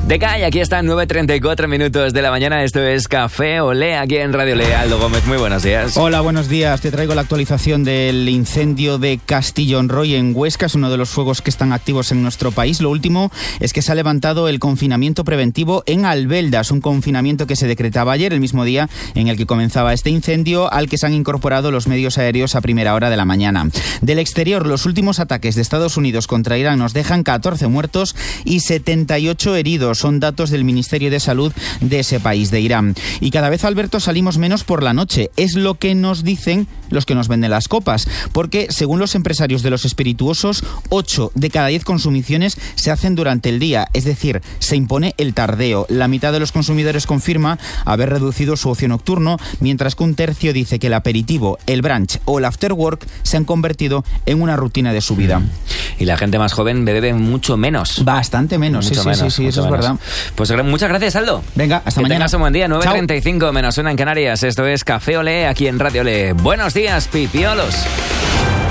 De calle, aquí están 9:34 minutos de la mañana. Esto es Café Olé, aquí en Radio Olé. Aldo Gómez, muy buenos días. Hola, buenos días. Te traigo la actualización del incendio de Castillonroy en Huesca. Es uno de los fuegos que están activos en nuestro país. Lo último es que se ha levantado el confinamiento preventivo en Albeldas, un confinamiento que se decretaba ayer, el mismo día en el que comenzaba este incendio, al que se han incorporado los medios aéreos a primera hora de la mañana. Del exterior, los últimos ataques de Estados Unidos contra Irán nos dejan 14 muertos y 78 heridos. Son datos del Ministerio de Salud de ese país, de Irán. Y cada vez, Alberto, salimos menos por la noche. Es lo que nos dicen los que nos venden las copas. Porque, según los empresarios de los espirituosos, 8 de cada 10 consumiciones se hacen durante el día. Es decir, se impone el tardeo. La mitad de los consumidores confirma haber reducido su ocio nocturno, mientras que un tercio dice que el aperitivo, el brunch o el after work se han convertido en una rutina de su vida. Y la gente más joven bebe mucho menos. Bastante menos, mucho sí, menos, sí, eso es verdad. Pues muchas gracias, Aldo. Venga, hasta mañana. Que tengas un buen día. 9:35 Chao. menos 1 en Canarias. Esto es Café Olé, aquí en Radio Olé. Buenos días, pipiolos.